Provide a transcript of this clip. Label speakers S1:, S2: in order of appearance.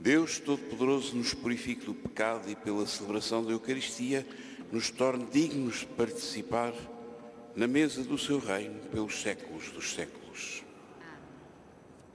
S1: Deus Todo-Poderoso nos purifique do pecado e pela celebração da Eucaristia nos torne dignos de participar na mesa do seu reino pelos séculos dos séculos.